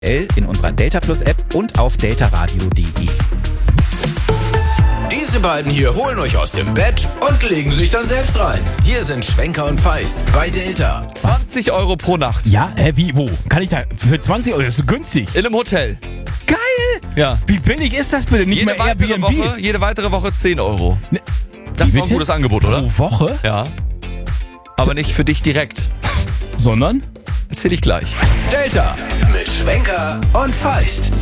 in unserer Delta Plus App und auf deltaradio.de. Diese beiden hier holen euch aus dem Bett und legen sich dann selbst rein. Hier sind Schwenker und Feist bei Delta. 20 Euro pro Nacht. Ja, wie, wo? Kann ich da für 20 Euro? Das ist günstig. In einem Hotel. Geil! Ja. Wie billig ist das bitte? Nicht Jede mal Airbnb. jede weitere Woche 10 Euro. Ne, Das ist doch ein bitte? gutes Angebot, oder? Pro Woche? Ja. Aber nicht für dich direkt. Sondern? Erzähl ich gleich. Delta mit Schwenker und Feist.